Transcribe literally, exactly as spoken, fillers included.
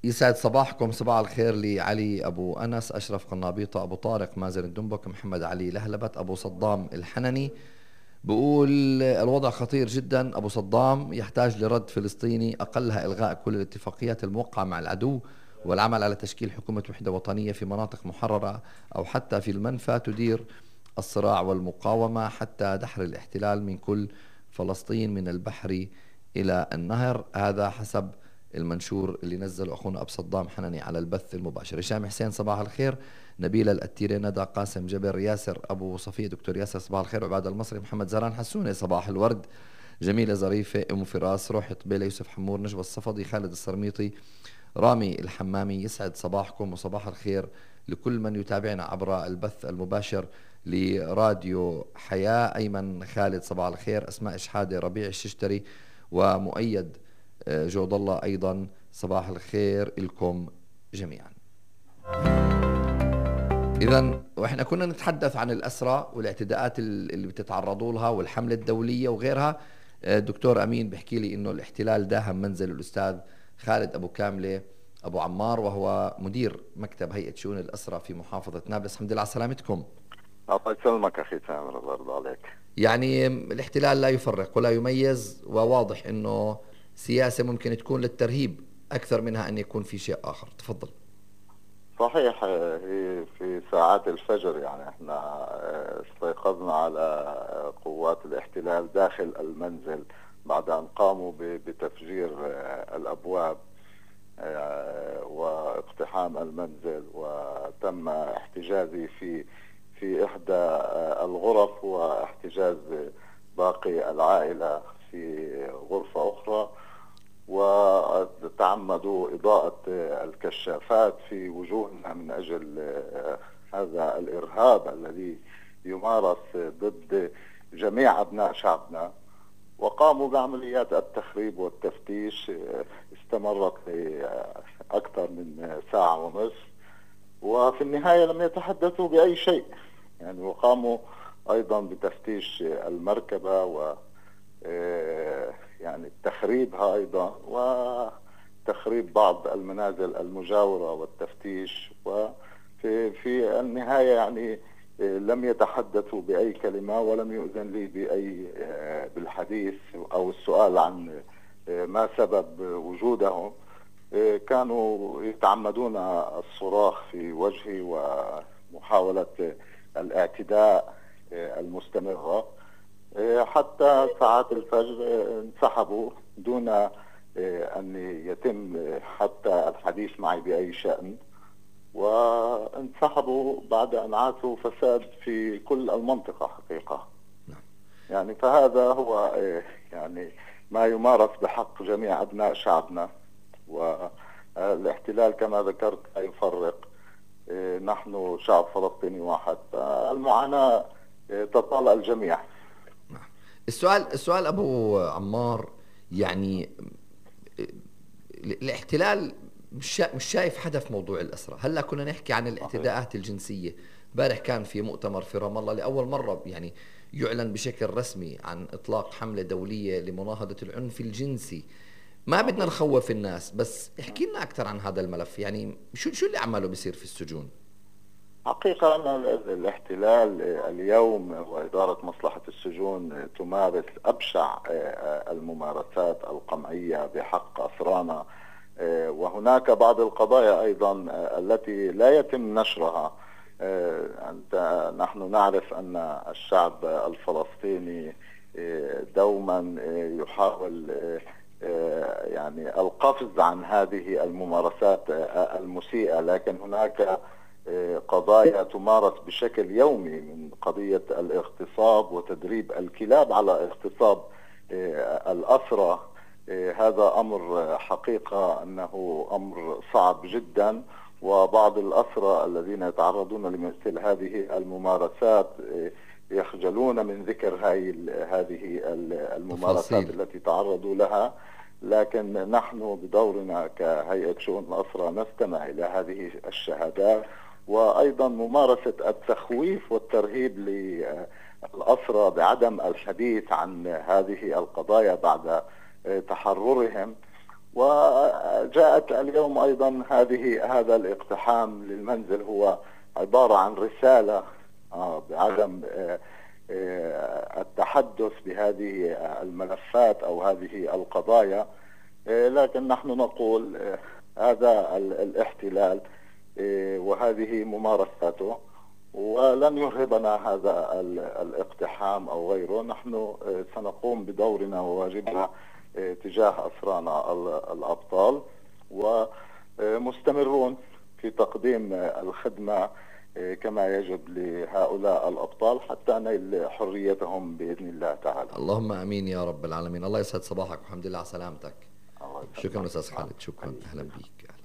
يسعد صباحكم، صباح الخير لعلي أبو أنس، أشرف قنابيطة، أبو طارق، مازن الدنبك، محمد علي لهلبت، أبو صدام الحنني. بقول الوضع خطير جدا. أبو صدام يحتاج لرد فلسطيني أقلها إلغاء كل الاتفاقيات الموقعة مع العدو والعمل على تشكيل حكومة وحدة وطنية في مناطق محررة أو حتى في المنفى تدير الصراع والمقاومة حتى دحر الاحتلال من كل فلسطين من البحر إلى النهر. هذا حسب المنشور اللي نزله أخونا أبو صدام حنني على البث المباشر. هشام حسين صباح الخير، نبيل الأتيري، ندى قاسم جبر، ياسر أبو صفية، دكتور ياسر صباح الخير، عباد المصري، محمد زهران حسوني صباح الورد، جميلة ظريفة، أم فراس، روحي طبيلة، يوسف حمور، نجوى الصفدي، خالد السرميطي، رامي الحمامي. يسعد صباحكم وصباح الخير لكل من يتابعنا عبر البث المباشر لراديو حياة. أيمن خالد صباح الخير، أسماء شحادة، ربيع الششتري، ومؤيد آه، جود الله أيضا صباح الخير لكم جميعا. إذا وإحنا كنا نتحدث عن الأسرى والاعتداءات اللي بتتعرضوا لها والحملة الدولية وغيرها. آه، الدكتور أمين بيحكي لي إنه الاحتلال داهم منزل الأستاذ خالد أبو كاملة أبو عمار، وهو مدير مكتب هيئة شؤون الأسرى في محافظة نابلس. الحمد لله على سلامتكم. الله يسلمك أخي سامر، الله يرضى عليك. يعني الاحتلال لا يفرق ولا يميز، وواضح إنه سياسة ممكن تكون للترهيب أكثر منها أن يكون في شيء آخر. تفضل. صحيح، هي في ساعات الفجر يعني احنا استيقظنا على قوات الاحتلال داخل المنزل بعد أن قاموا بتفجير الأبواب واقتحام المنزل، وتم احتجازي في في إحدى الغرف واحتجاز باقي العائلة في غرفة أخرى، وتعمدوا إضاءة الكشافات في وجوهنا من أجل هذا الإرهاب الذي يمارس ضد جميع أبناء شعبنا، وقاموا بعمليات التخريب والتفتيش استمرت لأكثر من ساعة ونصف، وفي النهاية لم يتحدثوا بأي شيء يعني. وقاموا أيضا بتفتيش المركبة و يعني تخريبها أيضا، وتخريب بعض المنازل المجاورة والتفتيش، وفي في النهاية يعني لم يتحدثوا بأي كلمة ولم يؤذن لي بأي بالحديث أو السؤال عن ما سبب وجودهم. كانوا يتعمدون الصراخ في وجهي ومحاولة الاعتداء المستمرة حتى ساعات الفجر. انسحبوا دون أن يتم حتى الحديث معي بأي شأن، وانسحبوا بعد أن عاثوا فساد في كل المنطقة حقيقة يعني. فهذا هو يعني ما يمارس بحق جميع أبناء شعبنا، والاحتلال كما ذكرت لا يفرق. نحن شعب فلسطيني واحد، المعاناة تطال الجميع. السؤال السؤال أبو عمار، يعني الاحتلال مش مش شايف حدا في موضوع الأسرة. هلا كنا نحكي عن الاعتداءات الجنسية، امبارح كان في مؤتمر في رام الله لأول مرة يعني يعلن بشكل رسمي عن إطلاق حملة دولية لمناهضة العنف الجنسي. ما بدنا نخوف الناس، بس احكي لنا أكثر عن هذا الملف. يعني شو شو اللي عماله بيصير في السجون؟ حقيقة أن الاحتلال اليوم وإدارة مصلحة السجون تمارس أبشع الممارسات القمعية بحق أسرانا، وهناك بعض القضايا أيضا التي لا يتم نشرها. أنت نحن نعرف أن الشعب الفلسطيني دوما يحاول يعني القفز عن هذه الممارسات المسيئة، لكن هناك قضايا تمارس بشكل يومي، من قضية الاغتصاب وتدريب الكلاب على اغتصاب الأسرى. هذا أمر حقيقة أنه أمر صعب جدا، وبعض الأسرى الذين يتعرضون لمثل هذه الممارسات يخجلون من ذكر هاي هذه الممارسات تفاصيل التي تعرضوا لها. لكن نحن بدورنا كهيئة شؤون الأسرى نستمع إلى هذه الشهادات، وأيضا ممارسة التخويف والترهيب للأسرى بعدم الحديث عن هذه القضايا بعد تحررهم. وجاءت اليوم أيضا هذه هذا الاقتحام للمنزل هو عبارة عن رسالة بعدم التحدث بهذه الملفات أو هذه القضايا. لكن نحن نقول هذا الاحتلال وهذه ممارساته، ولن يرهبنا هذا الاقتحام أو غيره. نحن سنقوم بدورنا وواجبنا تجاه أسرانا الأبطال، ومستمرون في تقديم الخدمة كما يجب لهؤلاء الأبطال حتى نيل حريتهم بإذن الله تعالى. اللهم أمين يا رب العالمين. الله يسعد صباحك والحمد لله على سلامتك. شكرا أستاذ خالد، شكرا، أهلا بك.